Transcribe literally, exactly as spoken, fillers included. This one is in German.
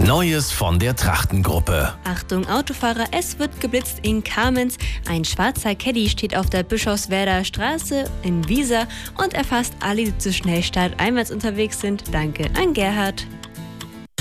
Neues von der Trachtengruppe. Achtung Autofahrer, es wird geblitzt in Kamenz. Ein schwarzer Caddy steht auf der Bischofswerder Straße in Wiesa und erfasst alle, die zu Schnellstart einwärts unterwegs sind. Danke an Gerhard.